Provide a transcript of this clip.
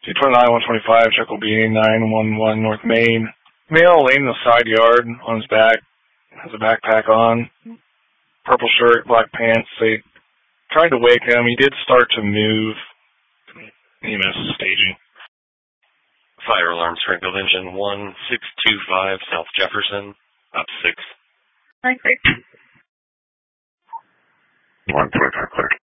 229, 125, Chuckle B, 911 North Main. Male laying in the side yard on his back, has a backpack on, purple shirt, black pants. They tried to wake him. He did start to move. EMS staging. Fire alarm sprinkled engine 1625 South Jefferson, up 6. Hi, great. 125 clear.